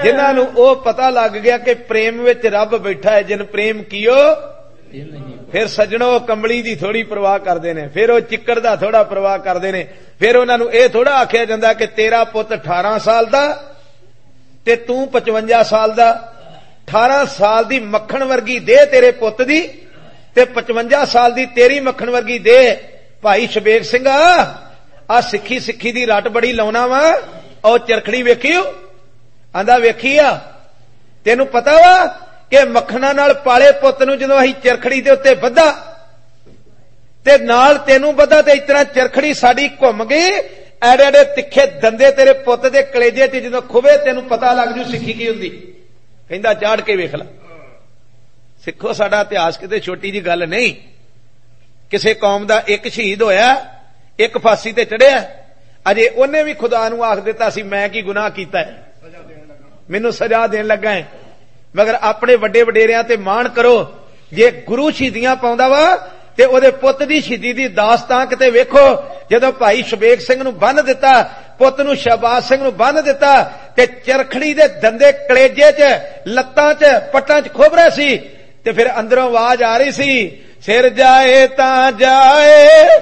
जिन्हां नूं ओ पता लग गया कि प्रेम विच रब बैठा है, जिन प्रेम कियो फिर सजणो कंबली दी थोड़ी परवाह करदे ने, फिर ओ चिक्कड़ दा थोड़ा परवाह करदे ने। फिर उन्हां नूं इह थोड़ा आखिया जांदा कि तेरा पुੱਤ 18 साल दा ते तू 55 साल दा। 18 साल दी मक्खण वर्गी दे तेरे पुੱਤ दी ते 55 साल दी तेरी मक्खण वर्गी दे। भाई शबेग सिंह आ सिक्खी सिक्खी दी रट बड़ी लाउणा वा, ओ चरखड़ी वेखी आंदा वेखी आ। तेनू पता वा कि मक्खणा नाल पाले पुੱਤ नूं जदों असीं चरखड़ी दे उत्ते बद्धा ते नाल तेनू बद्धा ते इतना चरखड़ी साडी घुम गई, एडे एडे तिखे दंदे तेरे पुੱਤ दे कलेजे च जदों खुवे तेनू पता लग जू सिक्खी की हुंदी। कहंदा चाड़ के वेख ला। सिखो साडा इतिहास किते छोटी जी गल नहीं। किसे कौम दा एक शहीद होया, एक फांसी ते चढ़िया, अजे उन्हें भी खुदा नूं आख दिता सी मैं की गुनाह कीता है, मैनू सजा देन लगा है। मगर अपने वड्डे वडेरियां ते मान करो, जे गुरु शहीदियां पाउंदा वा ते ओदे पुੱਤ दी शहीदी दी दास्तां किते वेखो। जदों भाई शबेग सिंह नूं बन्ह दिता, पुੱਤ नूं शहबाज सिंह नूं बन्ह दिता ते चरखड़ी दे दंदे कलेजे च लत्तां च पट्टां च खुभ रहे सी ते फिर अंदरों आवाज आ रही सी, सिर जाए तां जाए